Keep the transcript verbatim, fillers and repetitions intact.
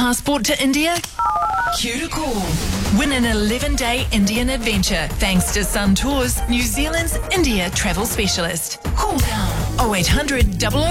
passport to India? Cue to call. Win an eleven-day Indian adventure thanks to Sun Tours, New Zealand's India travel specialist. Call now oh eight hundred, double oh